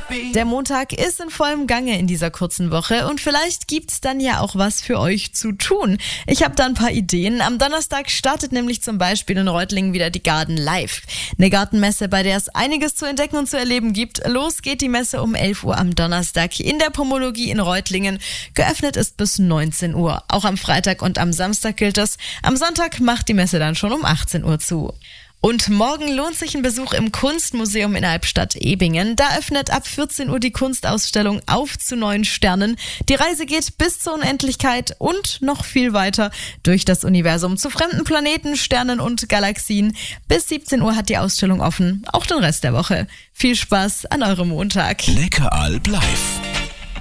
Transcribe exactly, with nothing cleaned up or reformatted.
Der Montag ist in vollem Gange in dieser kurzen Woche und vielleicht gibt's dann ja auch was für euch zu tun. Ich habe da ein paar Ideen. Am Donnerstag startet nämlich zum Beispiel in Reutlingen wieder die Garden Live. Eine Gartenmesse, bei der es einiges zu entdecken und zu erleben gibt. Los geht die Messe um elf Uhr am Donnerstag in der Pomologie in Reutlingen. Geöffnet ist bis neunzehn Uhr. Auch am Freitag und am Samstag gilt es. Am Sonntag macht die Messe dann schon um achtzehn Uhr zu. Und morgen lohnt sich ein Besuch im Kunstmuseum in Albstadt-Ebingen. Da öffnet ab vierzehn Uhr die Kunstausstellung Auf zu neuen Sternen. Die Reise geht bis zur Unendlichkeit und noch viel weiter durch das Universum zu fremden Planeten, Sternen und Galaxien. Bis siebzehn Uhr hat die Ausstellung offen, auch den Rest der Woche. Viel Spaß an eurem Montag. Lecker Alb live.